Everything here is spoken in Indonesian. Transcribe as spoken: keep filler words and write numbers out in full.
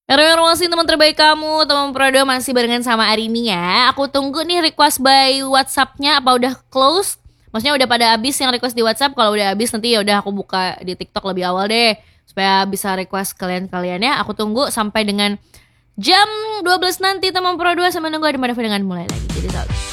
Terima kasih teman terbaik kamu, teman Pro dua masih barengan sama Arini ya. Aku tunggu nih request by WhatsApp-nya apa udah close? Maksudnya udah pada habis yang request di WhatsApp. Kalau udah habis nanti ya udah aku buka di TikTok lebih awal deh supaya bisa request kalian-kalian ya. Aku tunggu sampai dengan jam dua belas nanti teman Pro dua, sampai nunggu ada dengan mulai lagi. Jadi